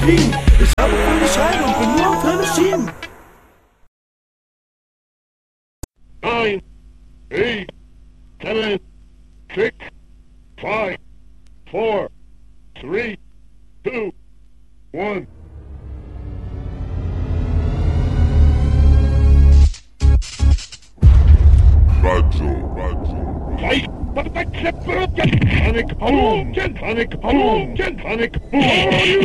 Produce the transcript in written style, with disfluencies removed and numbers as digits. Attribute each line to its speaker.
Speaker 1: Fliegen. Ich habe keine Scheine und bin nur am Ferne schieben.
Speaker 2: 9, 8, 7, 6, 5, 4, 3, 2, 1. Right, but the clip will get panic, panic, panic, panic, panic, panic.